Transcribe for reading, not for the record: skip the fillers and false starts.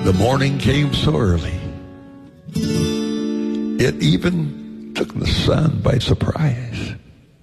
The morning came so early. It even took the sun by surprise.